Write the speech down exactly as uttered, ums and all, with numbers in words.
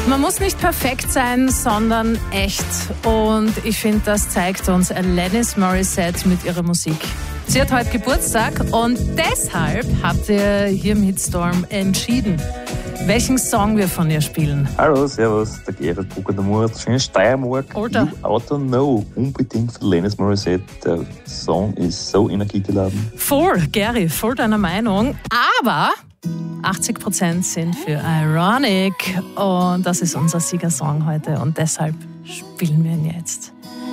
Man muss nicht perfekt sein, sondern echt. Und ich finde, das zeigt uns Alanis Morissette mit ihrer Musik. Sie hat heute Geburtstag und deshalb habt ihr hier im Hitstorm entschieden, welchen Song wir von ihr spielen. Hallo, servus, der Gerhard Brucker der Mord, schöne Steiermark. Alter. You Oughta Know, unbedingt für Alanis Morissette. Der Song ist so energiegeladen. Voll, Gary, voll deiner Meinung. Aber achtzig Prozent sind für Ironic und das ist unser Siegersong heute und deshalb spielen wir ihn jetzt.